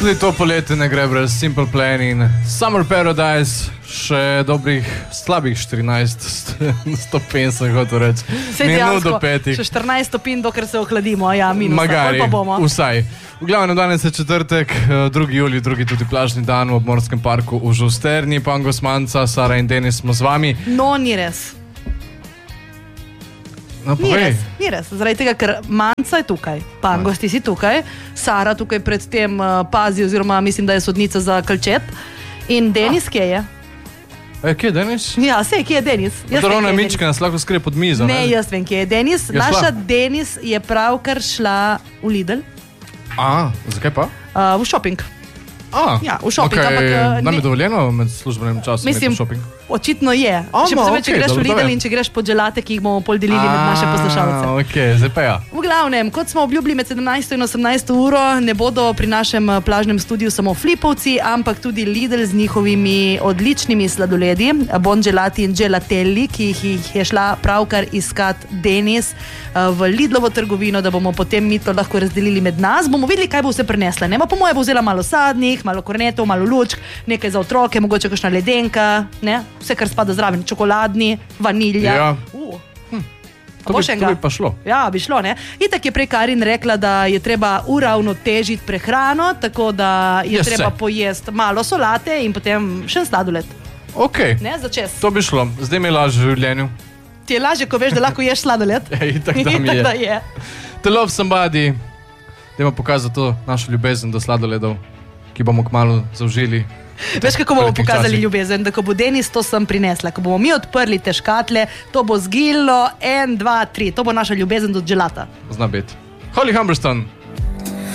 Tudi to poletje ne gre brez Simple Plan in Summer Paradise, še dobrih, slabih 14 stopinj sem hotel reči. Minut do 5. Še 14 stopinj, dokler se ohladimo, ja, minusa. Magari, pa bomo. vsaj. V glavnem danes je četrtek, 2. julij, drugi tudi plažni dan v obmorskem parku v Žusterni. Pangos Manca, Sara in Denis smo z vami. No, ni res. No, Ni res, zaradi tega, ker Manca je tukaj, Pangos, ti si tukaj, Sara tukaj predtem pazi, oziroma mislim, da je sodnica za kalčet. In Denis, kje je? Kje je Denis? Ja, sej, kje je Denis? Ravna Mička nas lahko skrije pod mizo. Ne, jaz vem, kje je Denis. Naša Denis je pravkar šla v Lidl. Zakaj pa? V shopping. Ja, v shopping. Okay. Nam je dovoljeno med službenim časom imeti shopping? Očitno je. Še posebej, če greš v Lidl in če greš po želate, ki jih bomo pol delili med naše poslušalce. Zdaj pa ja. V glavnem, kot smo obljubili med 17 in 18 uro, ne bodo pri našem plažnem studiu samo flipovci, ampak tudi Lidl z njihovimi odličnimi sladoledi, Bon Gelati in Gelatelli, ki jih je šla pravkar iskat Denis v Lidlovo trgovino, da bomo potem mi to lahko razdelili med nas. Bomo videli, kaj bo vse prinesla. Po moje bo vzela malo sadnih, malo kornetov, malo lučk, nekaj za otroke, mogoče kakšna ledenka, ne? Vse, kar spada zraven, čokoladni, vanilja. Ja. To bi pa šlo. Ja, bi šlo, ne? Itak je prej Karin rekla, da je treba uravnotežiti prehrano, tako da je treba pojesti malo solate in potem še sladoled. Ne, za čez. To bi šlo. Zdaj mi je lažje v življenju. Ti je lažje, ko veš, da lahko ješ sladoled? Itak da je. To love somebody. Dajmo pokazati to našo ljubezen do sladoledov, ki bomo kmalu zaužili. Veš, kako bomo pokazali ljubezen, da ko bo Denis to sem prinesla, ko bomo mi odprli te škatle, to bo zgilno 1, 2, 3, to bo naša ljubezen do gelata. Zna biti. Holly Humberston.